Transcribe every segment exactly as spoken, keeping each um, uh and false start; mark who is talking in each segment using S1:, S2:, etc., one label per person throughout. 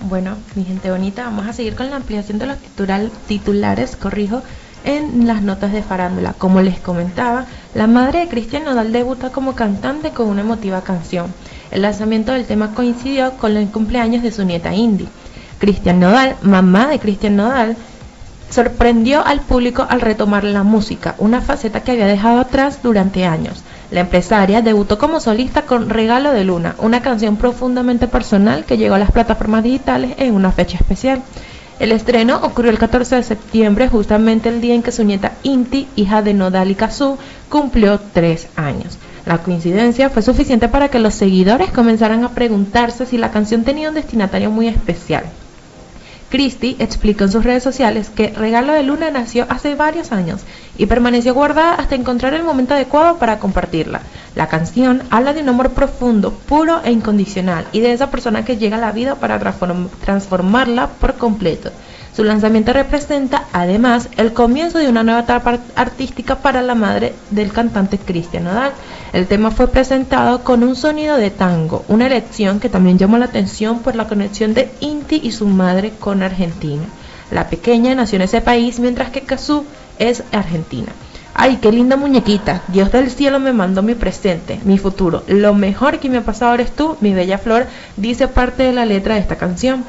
S1: Bueno, mi gente bonita, vamos a seguir con la ampliación de los titular- titulares, corrijo, en las notas de farándula. Como les comentaba, la madre de Cristian Nodal debuta como cantante con una emotiva canción. El lanzamiento del tema coincidió con el cumpleaños de su nieta Indy. Cristian Nodal, mamá de Cristian Nodal, sorprendió al público al retomar la música, una faceta que había dejado atrás durante años. La empresaria debutó como solista con Regalo de Luna, una canción profundamente personal que llegó a las plataformas digitales en una fecha especial. El estreno ocurrió el catorce de septiembre, justamente el día en que su nieta Inti, hija de Nodal y Cazzu, cumplió tres años. La coincidencia fue suficiente para que los seguidores comenzaran a preguntarse si la canción tenía un destinatario muy especial. Christie explicó en sus redes sociales que Regalo de Luna nació hace varios años y permaneció guardada hasta encontrar el momento adecuado para compartirla. La canción habla de un amor profundo, puro e incondicional, y de esa persona que llega a la vida para transform- transformarla por completo. Su lanzamiento representa, además, el comienzo de una nueva etapa artística para la madre del cantante Cristian Nodal. El tema fue presentado con un sonido de tango, una elección que también llamó la atención por la conexión de Inti y su madre con Argentina. La pequeña nació en ese país, mientras que Cazzu es argentina. ¡Ay, qué linda muñequita! Dios del cielo me mandó mi presente, mi futuro. Lo mejor que me ha pasado eres tú, mi bella flor, dice parte de la letra de esta canción.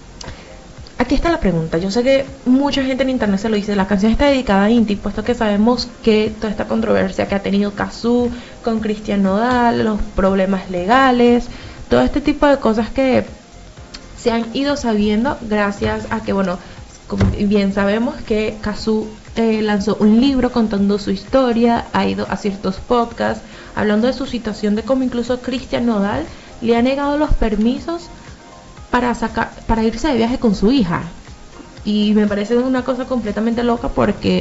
S1: Aquí está la pregunta. Yo sé que mucha gente en internet se lo dice. La canción está dedicada a Inti, puesto que sabemos que toda esta controversia que ha tenido Cazzu con Cristian Nodal, los problemas legales, todo este tipo de cosas que se han ido sabiendo gracias a que, bueno, como bien sabemos que Cazzu eh, lanzó un libro contando su historia, ha ido a ciertos podcasts hablando de su situación, de cómo incluso Cristian Nodal le ha negado los permisos para sacar, para irse de viaje con su hija. Y me parece una cosa completamente loca, porque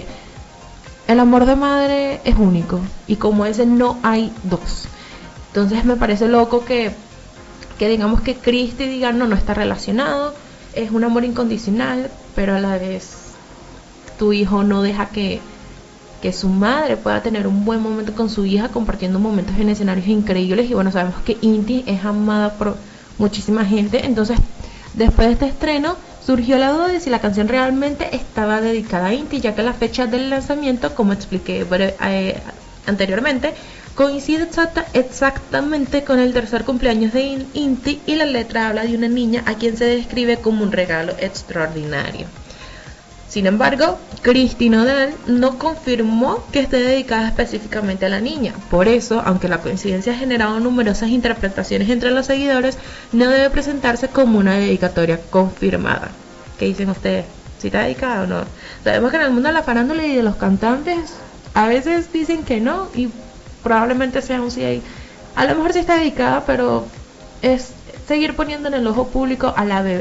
S1: el amor de madre es único y como ese no hay dos. Entonces me parece loco que, que digamos que Christie diga no, no está relacionado, es un amor incondicional, pero a la vez tu hijo no deja que, que su madre pueda tener un buen momento con su hija, compartiendo momentos en escenarios increíbles. Y bueno, sabemos que Inti es amada por muchísima gente. Entonces, después de este estreno, surgió la duda de si la canción realmente estaba dedicada a Inti, ya que la fecha del lanzamiento, como expliqué eh, anteriormente, coincide exacta, exactamente con el tercer cumpleaños de Inti, y la letra habla de una niña a quien se describe como un regalo extraordinario. Sin embargo, Cristian Nodal no confirmó que esté dedicada específicamente a la niña. Por eso, aunque la coincidencia ha generado numerosas interpretaciones entre los seguidores, no debe presentarse como una dedicatoria confirmada. ¿Qué dicen ustedes? ¿Si está dedicada o no? Sabemos que en el mundo de la farándula y de los cantantes, a veces dicen que no, y probablemente sea un sí ahí. A lo mejor sí está dedicada, pero es seguir poniendo en el ojo público a la bebé.